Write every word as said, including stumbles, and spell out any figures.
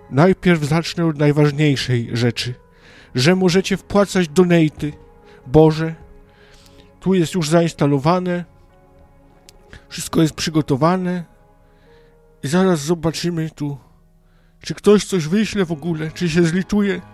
Najpierw zacznę od najważniejszej rzeczy, że możecie wpłacać donaty. Boże, tu jest już zainstalowane, wszystko jest przygotowane i zaraz zobaczymy tu, czy ktoś coś wyśle w ogóle, czy się zliczuje.